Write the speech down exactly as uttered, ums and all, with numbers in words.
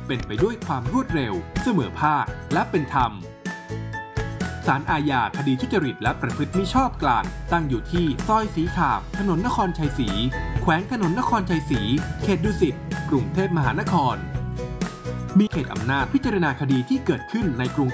เป็นไปด้วยความรวดเร็วเสมอภาคและเป็นธรรมศาลอาญาคดีทุจริตและประพฤติมิชอบกลางตั้งอยู่ที่ซอยสีขามถนนนครชัยศรีแขวงถนนนครชัยศรีเขตดุสิตกรุงเทพมหานครมีเขตอำนาจพิจารณาคดีที่เกิดขึ้นในกรุง